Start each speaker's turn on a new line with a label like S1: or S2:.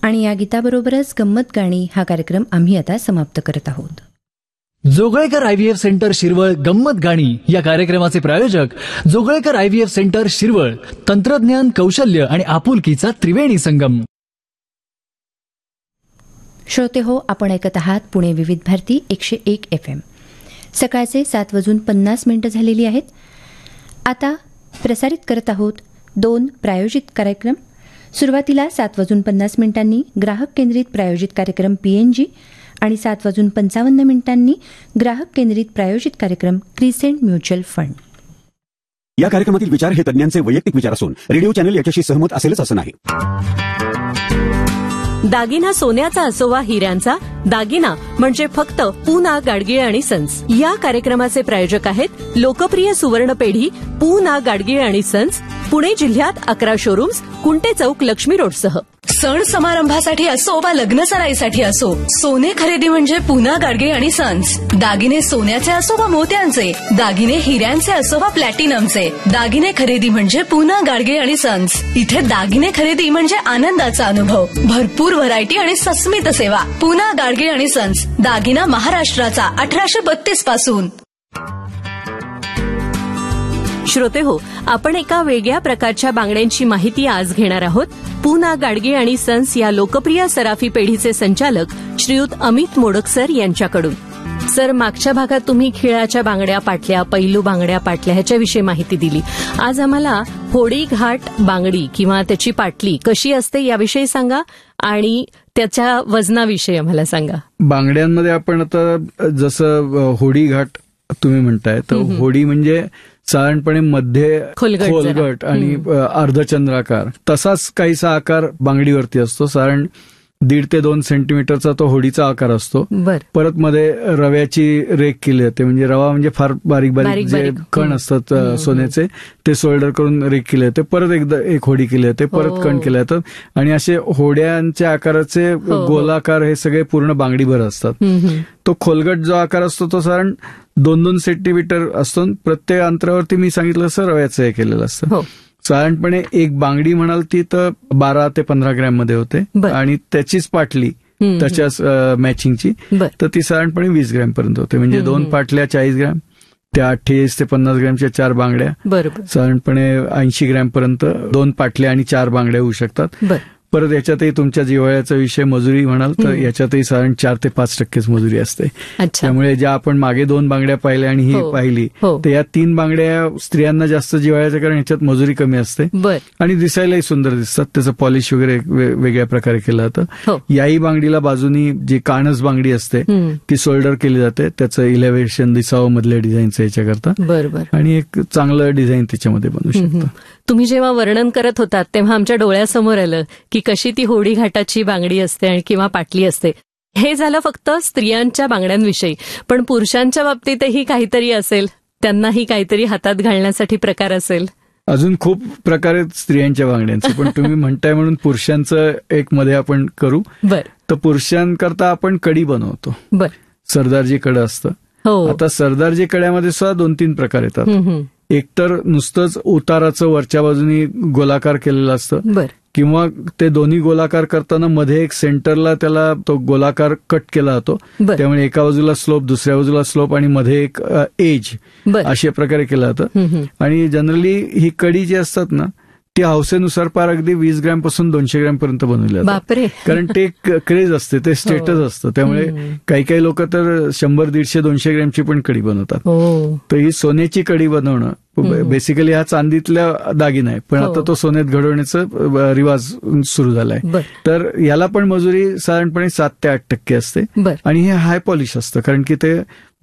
S1: आणि या गीताबरोबरच गंमत गाणी हा कार्यक्रम आम्ही आता समाप्त करत आहोत.
S2: जोगळेकर IVF सेंटर शिरवळ गंमत गाणी या कार्यक्रमाचे प्रायोजक जोगळेकर IVF सेंटर शिरवळ, तंत्रज्ञान, कौशल्य आणि आपुलकीचा त्रिवेणी संगम.
S1: श्रोते हो, आपण ऐकत आहात पुणे विविध भारती 101 FM. सकाळचे 7:50 झालेली आहेत. आता प्रसारित करत आहोत 2 प्रायोजित कार्यक्रम. सुरुवातीला 7:50 ग्राहक केंद्रित प्रायोजित कार्यक्रम PNG आणि 7:55 ग्राहक केंद्रित प्रायोजित कार्यक्रम क्रिसेंट म्युच्युअल फंड.
S3: या कार्यक्रमातील विचार हे तज्ञांचे वैयक्तिक विचार असून रेडिओ चॅनल याच्याशी सहमत असेलच असं नाही.
S4: दागिना सोन्याचा असो वा हिऱ्यांचा, दागिना म्हणजे फक्त पूना गाडगीळ आणि सन्स. या कार्यक्रमाचे प्रायोजक आहेत लोकप्रिय सुवर्ण पेढी पूना गाडगीळ आणि सन्स, पुणे जिल्ह्यात 11 शोरूम्स, कुंटे चौक, लक्ष्मी रोडसह.
S5: सण समारंभासाठी असो वा लग्न सराईसाठी असो, सोने खरेदी म्हणजे पूना गाडगीळ आणि सन्स. दागिने सोन्याचे असो वा मोत्यांचे, दागिने हिऱ्यांचे असो वा प्लॅटिनमचे, दागिने खरेदी म्हणजे पूना गाडगीळ आणि सन्स. इथे दागिने खरेदी म्हणजे आनंदाचा अनुभव, भरपूर व्हरायटी आणि सस्मित सेवा. पूना गाडगीळ आणि सन्स, दागिना महाराष्ट्राचा 1832 पासून.
S4: श्रोते हो, आपण एका वेगळ्या प्रकारच्या बांगड्यांची माहिती आज घेणार आहोत. पूना गाडगीळ आणि सन्स या लोकप्रिय सराफी पेढीचे संचालक श्रीयुत अमित मोडक सर यांच्याकडून. सर, मागच्या भागात तुम्ही खिळाच्या बांगड्या पाटल्या, पैलू बांगड्या पाटल्या ह्याच्याविषयी माहिती दिली. आज आम्हाला होडी घाट बांगडी किंवा त्याची पाटली कशी असते याविषयी सांगा आणि त्याच्या वजनाविषयी आम्हाला सांगा.
S6: बांगड्यांमध्ये आपण आता जसं होडी घाट तुम्ही म्हणताय, तर होडी म्हणजे साधारणपणे मध्ये खोलगट आणि अर्धचंद्राकार, तसाच काहीसा आकार बांगडीवरती असतो. साधारण 1.5 ते 2 सेंटीमीटरचा तो होडीचा आकार असतो. परत मध्ये रव्याची रेख केली जाते, म्हणजे रवा म्हणजे फार बारीक बारीक जे कण असतात सोन्याचे, ते सोल्डर करून रेख केले जाते. परत एकदा एक होडी केली जाते, परत कण केले जातात आणि असे होड्यांच्या आकाराचे गोलाकार हे सगळे पूर्ण बांगडीभर असतात. तो खोलगट जो आकार असतो तो साधारण 2-2 सेंटीमीटर असतो. प्रत्येक अंतरावरती मी सांगितलं असं रव्याचं हे केलेलं असतं. साधारणपणे एक बांगडी म्हणाल ती तर 12 ते 15 ग्रॅम मध्ये होते आणि त्याचीच पाटली त्याच्याच मॅचिंगची तर ती साधारणपणे 20 ग्रॅम पर्यंत होते. म्हणजे 2 पाटल्या 40 ग्रॅम, त्या 28 ते 50 ग्रॅमच्या 4 बांगड्या, साधारणपणे 80 ग्रॅम पर्यंत 2 पाटल्या आणि 4 बांगड्या होऊ शकतात. परत याच्यातही तुमच्या जिव्हाळ्याचा विषय मजुरी म्हणाल तर याच्यातही साधारण 4 ते 5% मजुरी असते. त्यामुळे ज्या आपण मागे 2 बांगड्या पाहिल्या आणि ही पाहिली तर या 3 बांगड्या स्त्रियांना जास्त जिव्हाळ्याच्या, कारण याच्यात मजुरी कमी असते आणि दिसायलाही सुंदर दिसतात. त्याचं पॉलिश वगैरे वेगळ्या प्रकारे केलं जातं. याही बांगडीला बाजूनी जी काणस बांगडी असते ती सोल्डर केली जाते. त्याचं इलेव्हेशन दिसावं मधल्या डिझाईनचं याच्याकरता, आणि एक चांगलं डिझाईन त्याच्यामध्ये बनवू शकतं.
S4: तुम्ही जेव्हा वर्णन करत होतात तेव्हा आमच्या डोळ्यासमोर आलं की कशी ती होडी घाटाची बांगडी असते आणि किंवा पाटली असते. हे झालं फक्त स्त्रियांच्या बांगड्यांविषयी, पण पुरुषांच्या बाबतीतही काहीतरी असेल, त्यांनाही काहीतरी हातात घालण्यासाठी प्रकार असेल.
S6: अजून खूप प्रकार आहेत स्त्रियांच्या बांगड्यांचे, पण तुम्ही म्हणताय म्हणून पुरुषांचं एक मध्ये आपण करू. तर पुरुषांकरता आपण कडी बनवतो. सरदारजी कडं असतं. आता सरदारजी कड्यामध्ये सुद्धा 2-3 प्रकार येतात. एकतर नुसतंच उताराचं वरच्या बाजूनी गोलाकार केलेलं असतं, किंवा ते दोन्ही गोलाकार करताना मध्ये एक सेंटरला त्याला तो गोलाकार कट केला जातो. त्यामुळे एका बाजूला स्लोप, दुसऱ्या बाजूला स्लोप आणि मध्ये एक एज अशा प्रकारे केलं जातं. आणि जनरली ही कडी जी असतात ना ती हौसेनुसार पार अगदी 20 ग्रॅम पासून 200 ग्रॅम पर्यंत बनवली जातात. कारण ते क्रेज असते, ते स्टेटस असतं. त्यामुळे काही लोक तर 100, 150, 200 ग्रॅमची पण कडी बनवतात. तर ही सोन्याची कडी बनवणं बेसिकली हा चांदीतल्या दागिना आहे, पण आता तो सोन्यात घडवण्याचा रिवाज सुरू झालाय. तर याला पण मजुरी साधारणपणे 7 ते 8% असते आणि हे हाय पॉलिश असतं, कारण की ते